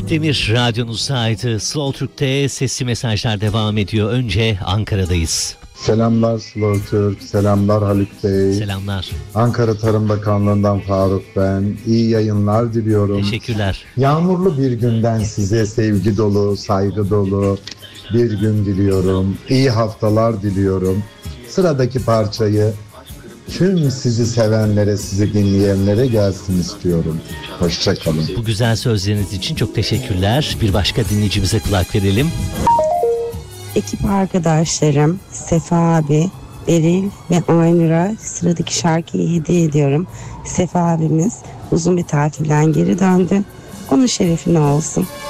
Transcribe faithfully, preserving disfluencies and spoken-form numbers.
Mert Demir radyonuzdaydı. Slow Türk'te sesli mesajlar devam ediyor. Önce Ankara'dayız. Selamlar Slow Türk, selamlar Haluk Bey. Selamlar. Ankara Tarım Bakanlığı'ndan Faruk ben. İyi yayınlar diliyorum. Teşekkürler. Yağmurlu bir günden size sevgi dolu, saygı dolu bir gün diliyorum. İyi haftalar diliyorum. Sıradaki parçayı tüm sizi sevenlere, sizi dinleyenlere gelsin istiyorum. Hoşçakalın. Bu güzel sözleriniz için çok teşekkürler. Bir başka dinleyicimize kulak verelim. Ekip arkadaşlarım Sefa abi, Beril ve Aynur'a sıradaki şarkıyı hediye ediyorum. Sefa abimiz uzun bir tatilden geri döndü. Onun şerefine olsun.